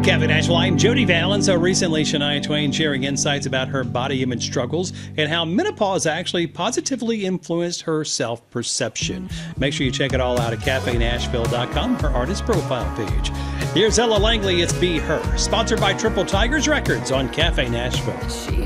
Cafe Nashville, I'm Jody Valen. So recently, Shania Twain sharing insights about her body image struggles and how menopause actually positively influenced her self-perception. Make sure you check it all out at cafenashville.com, her artist profile page. Here's Ella Langley, it's Be Her, sponsored by Triple Tigers Records on Cafe Nashville.